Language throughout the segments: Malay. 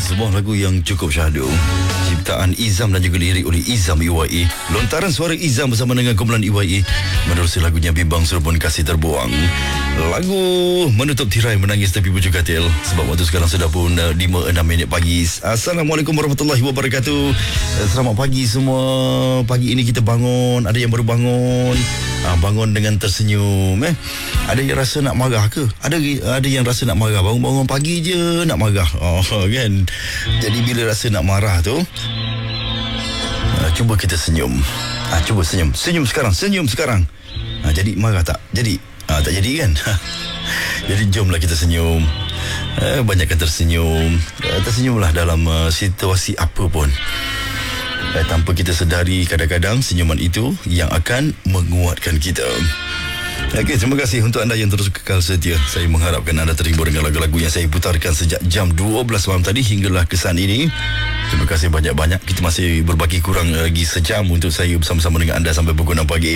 Sebuah lagu yang cukup syahdu, ciptaan Izam dan juga lirik oleh Izam EYE. Lontaran suara Izam bersama dengan kumpulan EYE menerusi lagunya Bimbang Serupun Kasih Terbuang. Lagu menutup tirai menangis tepi bujur katil. Sebab waktu sekarang sudah pun 5-6 minit pagi. Assalamualaikum warahmatullahi wabarakatuh. Selamat pagi semua. Pagi ini kita bangun, ada yang baru bangun, bangun dengan tersenyum. Ada yang rasa nak marah ke? Ada yang rasa nak marah. Bangun-bangun pagi je nak marah. Kan? Jadi bila rasa nak marah tu, cuba kita senyum. Cuba senyum. Senyum sekarang. Jadi marah tak? Jadi tak jadi kan? Jadi jomlah kita senyum. Banyakkan tersenyum. Tersenyumlah dalam situasi apa pun. Tanpa kita sedari, kadang-kadang senyuman itu yang akan menguatkan kita. Okey, terima kasih untuk anda yang terus kekal setia. Saya mengharapkan anda terhibur dengan lagu-lagu yang saya putarkan sejak jam 12 malam tadi hinggalah kesan ini. Terima kasih banyak-banyak. Kita masih berbaki kurang lagi sejam untuk saya bersama-sama dengan anda sampai pukul 6 pagi.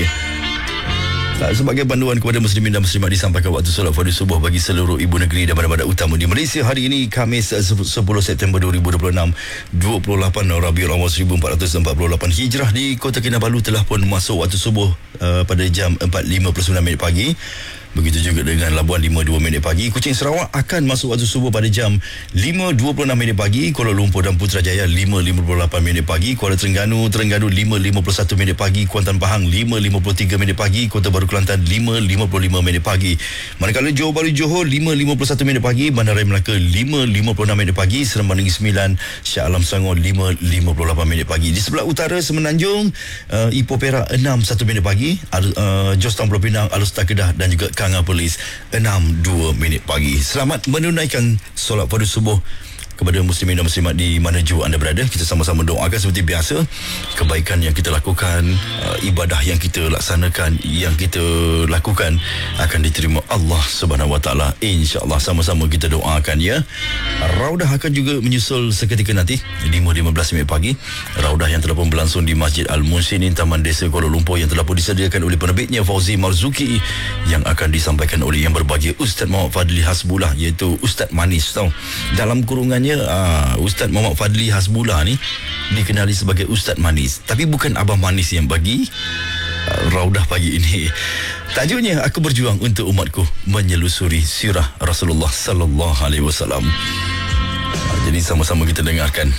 Sebagai panduan kepada muslimin dan muslimat, disampaikan waktu solat fardu subuh bagi seluruh ibu negeri dan bandar-bandar utama di Malaysia. Hari ini Khamis 10 September 2026, 28 Rabiul Awal 1448 Hijrah. Di Kota Kinabalu telah pun masuk waktu subuh pada jam 4.59 minit pagi. Begitu juga dengan Labuan 5.2 minit pagi. Kuching Sarawak akan masuk waktu subuh pada jam 5.26 minit pagi. Kuala Lumpur dan Putrajaya 5.58 minit pagi. Kuala Terengganu 5.51 minit pagi. Kuantan Pahang 5.53 minit pagi. Kota Baru Kelantan 5.55 minit pagi. Manakala Johor Bahru Johor 5.51 minit pagi. Bandaraya Melaka 5.56 minit pagi. Seremban Negeri Sembilan, Shah Alam Selangor 5.58 minit pagi. Di sebelah utara Semenanjung, Ipoh Perak 6.1 minit pagi. Jos Pulau Pinang, Alustar Kedah dan juga Kanga Perlis 6.2 minit pagi. Selamat menunaikan solat fardu subuh kepada muslimin dan muslimat di mana jua anda berada. Kita sama-sama doakan seperti biasa kebaikan yang kita lakukan, ibadah yang kita laksanakan, yang kita lakukan akan diterima Allah Subhanahu Wa Taala, insya-Allah. Sama-sama kita doakan ya. Raudah akan juga menyusul seketika nanti 5.15 minit pagi. Raudah yang telah pun berlangsung di Masjid Al-Munsinin, Taman Desa Kuala Lumpur, yang telah pun disediakan oleh penerbitnya Fauzi Marzuki, yang akan disampaikan oleh yang berbahagia Ustaz Muhammad Fadli Hasbullah, iaitu Ustaz Manis tau. Dalam kurungannya Ustaz Muhammad Fadli Hasbullah ni dikenali sebagai Ustaz Manis, tapi bukan Abang Manis yang bagi Raudah pagi ini. Tajuknya, aku berjuang untuk umatku menyelusuri sirah Rasulullah sallallahu alaihi wasallam. Jadi sama-sama kita dengarkan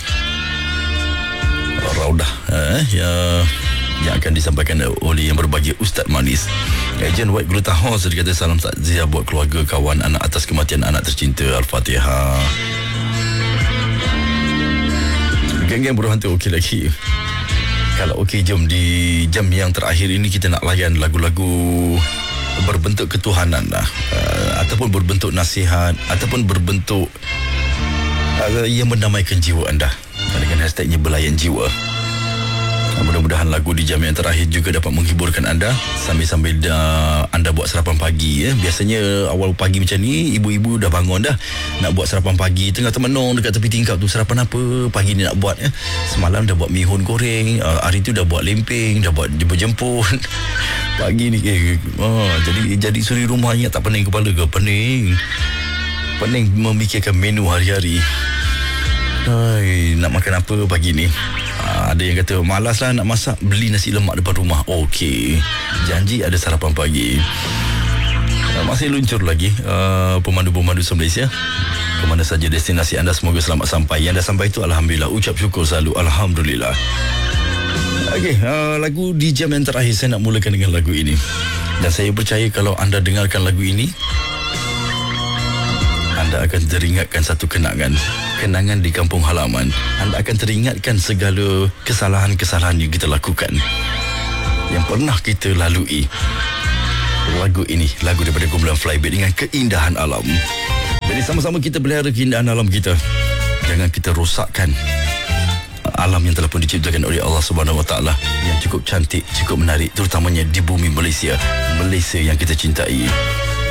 Raudah yang akan disampaikan oleh yang berbahagia Ustaz Manis. Ejen White Glutahor sedikit salam takziah buat keluarga, kawan, anak atas kematian anak tercinta. Al-Fatihah. Geng-geng buruh hantu okey lagi. Kalau okey, jom di jam yang terakhir ini kita nak layan lagu-lagu berbentuk ketuhanan lah, ataupun berbentuk nasihat, ataupun berbentuk yang mendamaikan jiwa anda dengan hashtagnya Belayan Jiwa. Mudah-mudahan lagu di jam yang terakhir juga dapat menghiburkan anda sambil-sambil anda buat sarapan pagi ya. Biasanya awal pagi macam ni ibu-ibu dah bangun dah nak buat sarapan pagi, tengah termenung dekat tepi tingkap tu, sarapan apa pagi ni nak buat ya. Semalam dah buat mihun goreng, hari tu dah buat lempeng, dah buat jemput. Pagi ni jadi suri rumah ingat tak pening kepala ke? Pening memikirkan menu hari-hari. Nak makan apa pagi ni? Ada yang kata malas lah nak masak, beli nasi lemak depan rumah. Okey, janji ada sarapan pagi. Masih luncur lagi pemandu-pemandu se-Malaysia ke mana saja destinasi anda, semoga selamat sampai. Yang dah sampai itu alhamdulillah, ucap syukur selalu alhamdulillah. Okey, lagu di jam yang terakhir saya nak mulakan dengan lagu ini. Dan saya percaya kalau anda dengarkan lagu ini, anda akan teringatkan satu kenangan di kampung halaman. Anda akan teringatkan segala kesalahan-kesalahan yang kita lakukan, yang pernah kita lalui. Lagu ini, lagu daripada kumpulan Flybeat dengan keindahan alam. Jadi sama-sama kita pelihara keindahan alam kita. Jangan kita rosakkan alam yang telah pun diciptakan oleh Allah Subhanahu Wa Taala, yang cukup cantik, cukup menarik, terutamanya di bumi Malaysia yang kita cintai.